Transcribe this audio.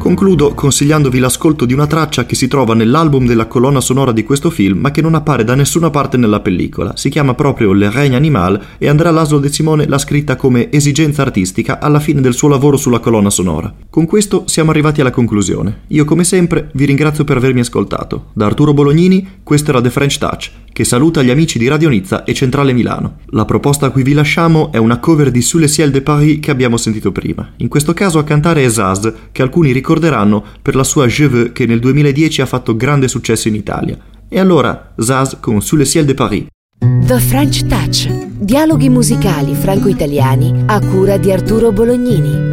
Concludo consigliandovi l'ascolto di una traccia che si trova nell'album della colonna sonora di questo film, ma che non appare da nessuna parte nella pellicola. Si chiama proprio Le Règne Animal e Andrea Laszlo De Simone l'ha scritta come esigenza artistica alla fine del suo lavoro sulla colonna sonora. Con questo siamo arrivati alla conclusione. Io, come sempre, vi ringrazio per avermi ascoltato. Da Arturo Bolognini, questo era The French Touch, che saluta gli amici di Radio Nizza e Centrale Milano. La proposta a cui vi lasciamo è una cover di Sous les ciels de Paris che abbiamo sentito prima. In questo caso a cantare è Zaz, che alcuni ricorderanno per la sua Je veux, che nel 2010 ha fatto grande successo in Italia. E allora Zaz con Sous les ciels de Paris. The French Touch, dialoghi musicali franco-italiani a cura di Arturo Bolognini.